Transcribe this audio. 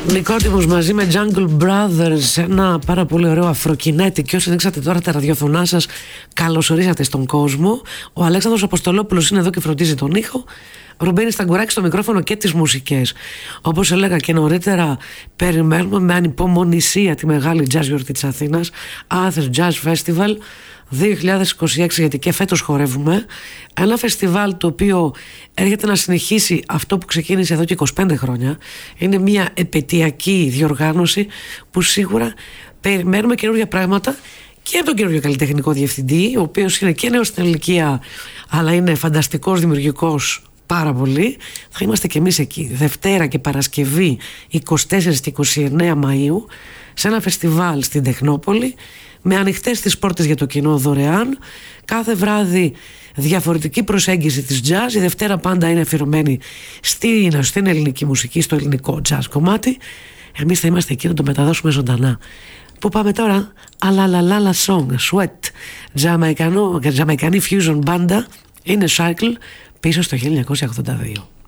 Νικότιμος μαζί με Jungle Brothers, ένα πάρα πολύ ωραίο αφροκινέτη. Και όσοι ανοίξατε τώρα τα ραδιοφωνά σας, καλωσορίσατε στον κόσμο. Ο Αλέξανδρος Αποστολόπουλος είναι εδώ και φροντίζει τον ήχο. Ρουμπίνη Σταγκουράκη στο μικρόφωνο και τις μουσικές. Όπως έλεγα και νωρίτερα, περιμένουμε με ανυπομονησία τη μεγάλη jazz γιορτή της Αθήνας, Athens Jazz Festival 2026, γιατί και φέτος χορεύουμε. Ένα φεστιβάλ το οποίο έρχεται να συνεχίσει αυτό που ξεκίνησε εδώ και 25 χρόνια. Είναι μια επετειακή διοργάνωση που σίγουρα περιμένουμε καινούργια πράγματα και από τον καινούργιο καλλιτεχνικό διευθυντή, ο οποίος είναι και νέος στην ηλικία, αλλά είναι φανταστικός, δημιουργικός πάρα πολύ. Θα είμαστε και εμείς εκεί Δευτέρα και Παρασκευή 24 και 29 Μαΐου σε ένα φεστιβάλ στην Τεχνόπολη, με ανοιχτές τις πόρτες για το κοινό, δωρεάν. Κάθε βράδυ διαφορετική προσέγγιση της jazz. Η Δευτέρα πάντα είναι αφιερωμένη στην ελληνική μουσική, στο ελληνικό jazz κομμάτι. Εμείς θα είμαστε εκεί να το μεταδώσουμε ζωντανά. Πού πάμε τώρα? Αλαλαλάλα song, Sweat, Τζαμαϊκανή fusion μπάντα, είναι Cycle, πίσω στο 1982.